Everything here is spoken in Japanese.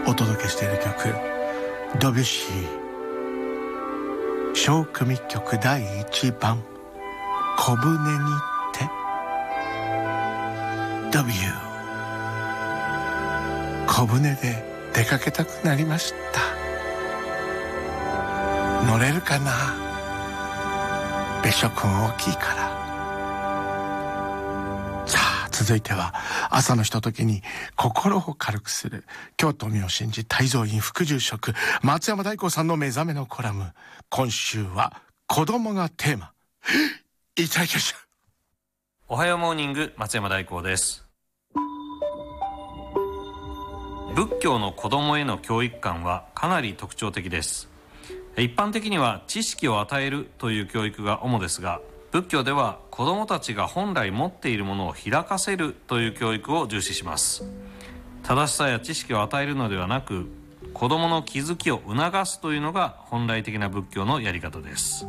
お届けしている曲、ドビュッシー小組曲第1番、小舟にて。W、小舟で出かけたくなりました。乗れるかな、別所君大きいから。さあ、続いては朝のひとときに心を軽くする京都妙心寺泰蔵院副住職松山大光さんの目覚めのコラム。今週は子供がテーマ。いただきました。 おはようモーニング、松山大光です。仏教の子供への教育観はかなり特徴的です。一般的には知識を与えるという教育が主ですが、仏教では子どもたちが本来持っているものを開かせるという教育を重視します。正しさや知識を与えるのではなく、子どもの気づきを促すというのが本来的な仏教のやり方です。